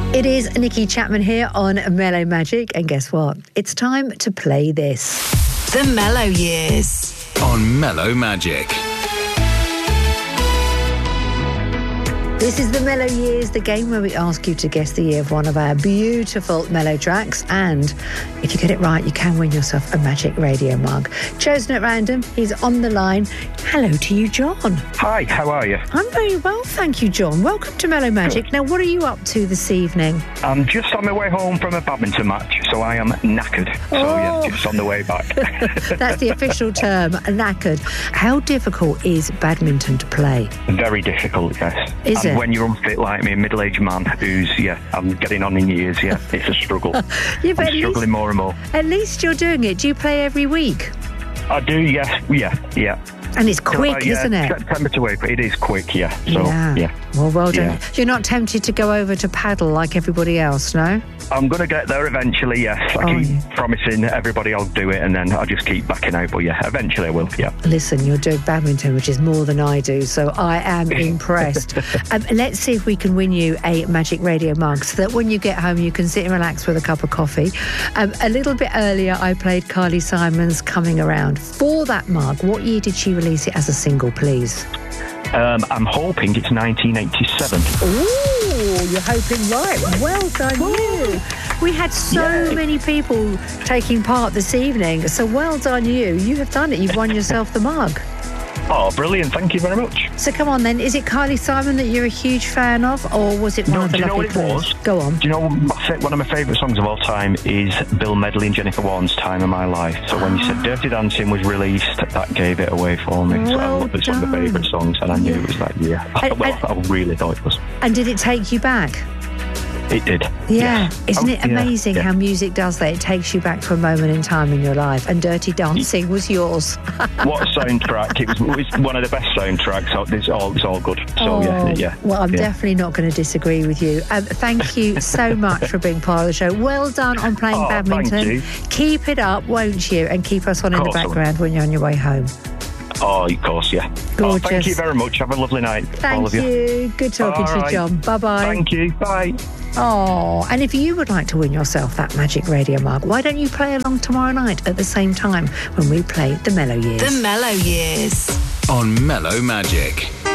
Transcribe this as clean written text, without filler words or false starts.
It is Nikki Chapman here on Mellow Magic, and guess what? It's time to play this. The Mellow Years on Mellow Magic. This is the Mellow Years, the game where we ask you to guess the year of one of our beautiful mellow tracks, and if you get it right, you can win yourself a Magic Radio mug. Chosen at random, he's on the line. Hello to you, John. Hi, how are you? I'm very well, thank you, John. Welcome to Mellow Magic. Good. Now, what are you up to this evening? I'm just on my way home from a badminton match, so I am knackered. Just on the way back. That's the official term, knackered. How difficult is badminton to play? Very difficult, yes. Is it? When you're unfit like me, a middle-aged man who's, I'm getting on in years, it's a struggle. Yeah, but I'm struggling more and more. At least you're doing it. Do you play every week? I do, yes, yeah. And it's quick, isn't it? September to April, it is quick, yeah. So, yeah. Well done. Yeah. You're not tempted to go over to paddle like everybody else, no? I'm going to get there eventually, yes. I keep promising everybody I'll do it, and then I'll just keep backing out. But yeah, eventually I will, yeah. Listen, you're doing badminton, which is more than I do, so I am impressed. Let's see if we can win you a Magic Radio mug so that when you get home you can sit and relax with a cup of coffee. A little bit earlier, I played Carly Simon's Coming Around. For that mug, what year did she release it as a single, please? I'm hoping it's 1987. Ooh, you're hoping right. Well done, you. We had so many people taking part this evening, so well done you. You have done it. You've won yourself the mug. Oh, brilliant. Thank you very much. So come on then, is it Carly Simon that you're a huge fan of, or was it one of the lovely players? Go on. Do you know one of my favourite songs of all time is Bill Medley and Jennifer Warnes' Time of My Life. So when you said Dirty Dancing was released, that gave it away for me. So I love it's one of my favourite songs, and I knew it was that year. I really thought it was. And did it take you back? It did. Yeah. Yes. Isn't it amazing how music does that? It takes you back to a moment in time in your life. And Dirty Dancing was yours. What a soundtrack. It was one of the best soundtracks. It's all good. So, yeah. Well, I'm definitely not going to disagree with you. Thank you so much for being part of the show. Well done on playing badminton. Thank you. Keep it up, won't you? And keep us on in the background when you're on your way home. Oh, of course, yeah. Gorgeous. Oh, thank you very much. Have a lovely night, all of you. Thank you. Good talking to you, John. Bye-bye. Thank you. Bye. Oh, and if you would like to win yourself that Magic Radio mug, why don't you play along tomorrow night at the same time when we play The Mellow Years? The Mellow Years on Mellow Magic.